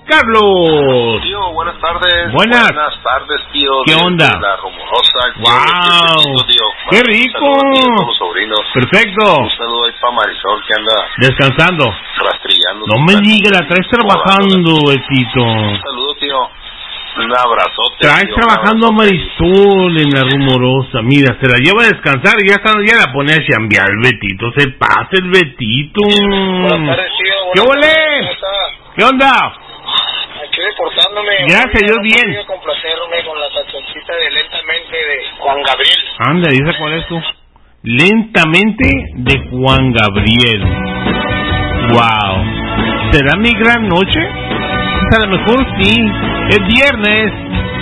Carlos. Tío, buenas tardes. Buenas tardes, tío. ¿Qué onda? La Rumorosa. Wow. Tío. Qué rico. Un saludo a todos los sobrinos. Perfecto. Un saludo ahí para Marisol que anda descansando. Rastrillando. No me digas, la traes trabajando, Betito. Un saludo, tío. Un abrazote. Traes tío, trabajando a Marisol en la Rumorosa. Mira, se la lleva a descansar y ya la pone a chambear el Betito. Se pasa el Betito. Buenas tardes, tío. ¿Qué ole? ¿Qué onda? Aquí reportándome. Gracias a Dios, bien. Quiero complacerme con la cancioncita de Lentamente de Juan Gabriel. Anda, dice cuál es tú. Lentamente de Juan Gabriel. Wow. ¿Será mi gran noche? A lo mejor sí. Es viernes.